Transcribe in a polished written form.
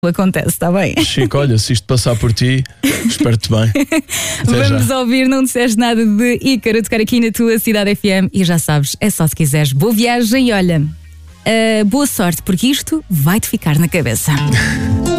acontece, está bem? Chico, olha, se isto passar por ti, espero-te bem. Vamos ouvir Não Disseste Nada de Ícaro a tocar aqui na tua Cidade FM. E já sabes, é só se quiseres. Boa viagem e olha, boa sorte, porque isto vai-te ficar na cabeça.